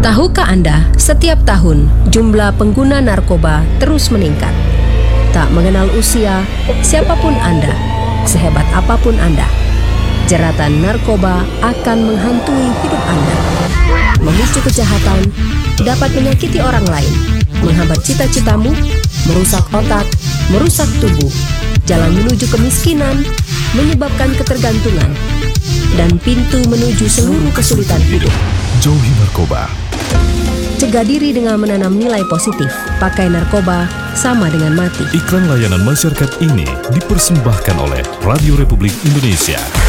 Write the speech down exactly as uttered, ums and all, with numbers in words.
Tahukah Anda, setiap tahun jumlah pengguna narkoba terus meningkat. Tak mengenal usia, siapapun Anda, sehebat apapun Anda, jeratan narkoba akan menghantui hidup Anda. Memicu kejahatan, dapat menyakiti orang lain, menghambat cita-citamu, merusak otak, merusak tubuh, jalan menuju kemiskinan, menyebabkan ketergantungan, dan pintu menuju seluruh kesulitan hidup. Jauhi narkoba. Cegah diri dengan menanam nilai positif. Pakai narkoba sama dengan mati. Iklan layanan masyarakat ini dipersembahkan oleh Radio Republik Indonesia.